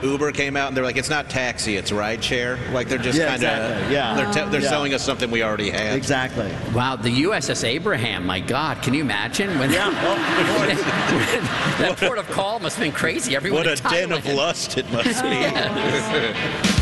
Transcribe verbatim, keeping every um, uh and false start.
Uber came out and they're like, it's not taxi, it's rideshare. Like they're just Yeah, kind of, exactly. Yeah. they're, te- they're Yeah. selling us something we already have. Exactly. Wow, the U S S Abraham, my God, can you imagine? When Yeah. when that port of call must have been crazy. Everyone What a in den of Thailand. lust it must be.